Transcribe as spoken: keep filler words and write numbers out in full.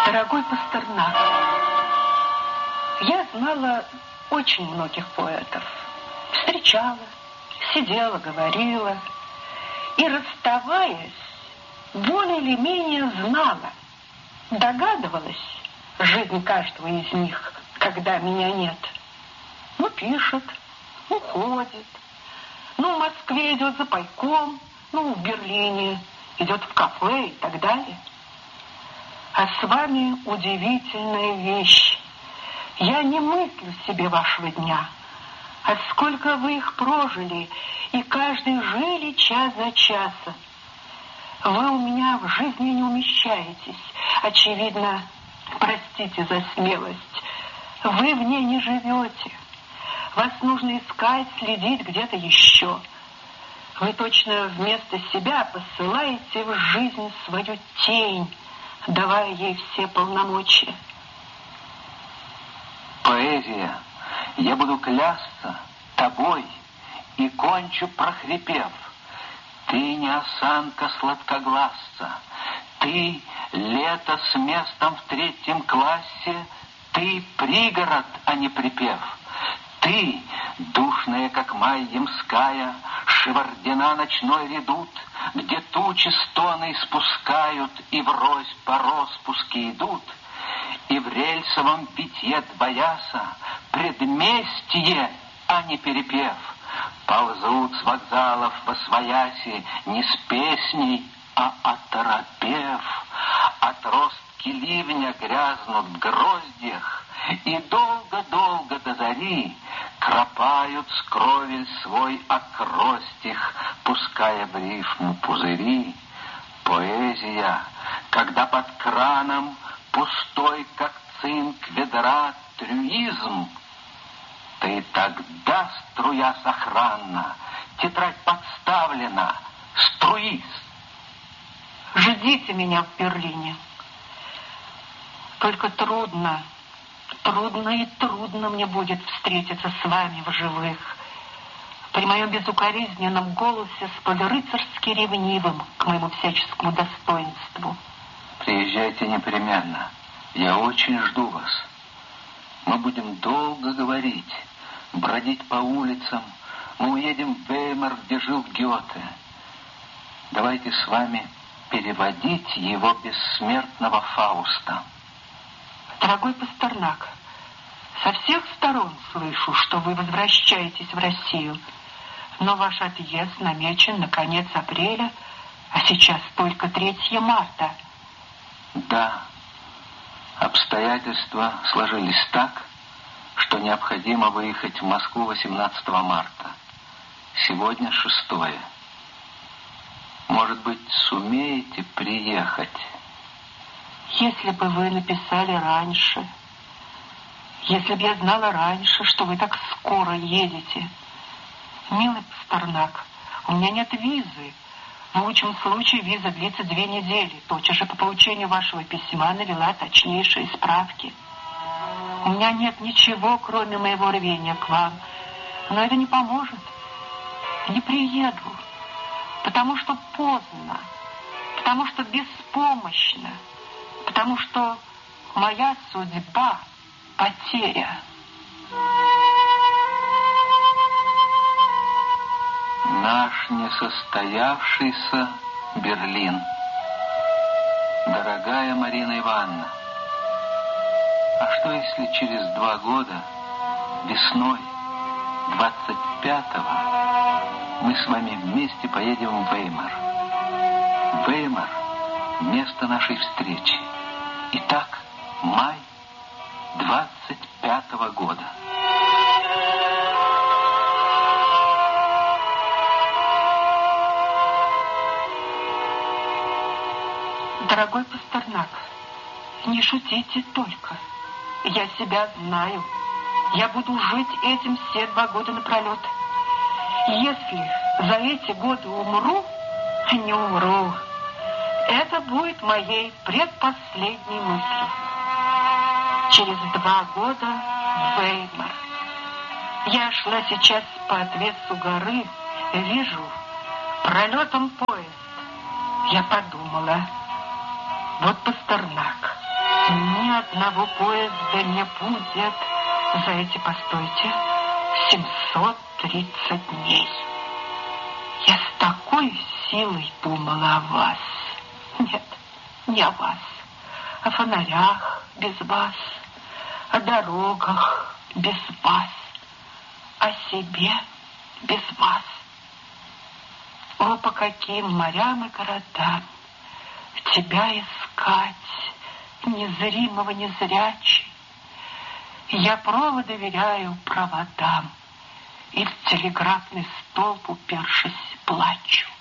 Дорогой Пастернак, я знала очень многих поэтов. Встречала, сидела, говорила. И, расставаясь, более или менее знала, догадывалась жизнь каждого из них, когда меня нет. Ну, пишет, ну, ходит, ну, в Москве идет за пайком, ну, в Берлине идет в кафе и так далее. А с вами удивительная вещь. Я не мыслю себе вашего дня, а сколько вы их прожили, и каждый жили час за часом. Вы у меня в жизни не умещаетесь. Очевидно, простите за смелость, вы в ней не живете. Вас нужно искать, следить где-то еще. Вы точно вместо себя посылаете в жизнь свою тень, давая ей все полномочия. Поэзия, я буду клясться тобой и кончу, прохрипев. Ты не осанка сладкогласца, ты лето с местом в третьем классе, ты пригород, а не припев. Ты, душная, как май ямская, Шевардина ночной редут, где тучи стоны испускают и врозь по роспуске идут, и в рельсовом битье двояса предместье, а не перепев, ползут с вокзалов посвояси не с песней, а оторопев. Отростки ливня грязнут в гроздьях, и долго-долго до зари кропают скровель свой акростих, пуская в рифму пузыри. Поэзия, когда под краном пустой, как цинк ведра, трюизм, ты тогда, струя сохранна, тетрадь подставлена, струиз. Ждите меня в Берлине. Только трудно, трудно и трудно мне будет встретиться с вами в живых. При моем безукоризненном голосе столь рыцарски ревнивым к моему всяческому достоинству. Приезжайте непременно. Я очень жду вас. Мы будем долго говорить, бродить по улицам. Мы уедем в Веймар, где жил Гёте. Давайте с вами переводить его бессмертного Фауста. Дорогой Пастернак, со всех сторон слышу, что вы возвращаетесь в Россию, но ваш отъезд намечен на конец апреля, а сейчас только третьего марта. Да, обстоятельства сложились так, что необходимо выехать в Москву восемнадцатого марта. Сегодня шестое. Может быть, сумеете приехать? Если бы вы написали раньше, если бы я знала раньше, что вы так скоро едете. Милый Пастернак, у меня нет визы. В лучшем случае виза длится две недели. Тотчас же по получению вашего письма навела точнейшие справки. У меня нет ничего, кроме моего рвения к вам. Но это не поможет. Не приеду. Потому что поздно. Потому что беспомощно. Потому что моя судьба — потеря. Наш несостоявшийся Берлин. Дорогая Марина Ивановна, а что если через два года, весной двадцать пятого, мы с вами вместе поедем в Веймар? Веймар — место нашей встречи. Итак, май двадцать пятого года. Дорогой Пастернак, не шутите только. Я себя знаю. Я буду жить этим все два года напролет. Если за эти годы умру, не умру. Это будет моей предпоследней мыслью. Через два года в Веймар. Я шла сейчас по отвесу горы, вижу пролетом поезд. Я подумала, вот Пастернак. Ни одного поезда не будет за эти, постойте, семьсот тридцать дней. Я с такой силой думала о вас. Нет, не о вас. О фонарях без вас, о дорогах без вас, о себе без вас. О, по каким морям и городам тебя искать, незримого незрячий. Я провод доверяю проводам, и в телеграфный столб, упершись, плачу.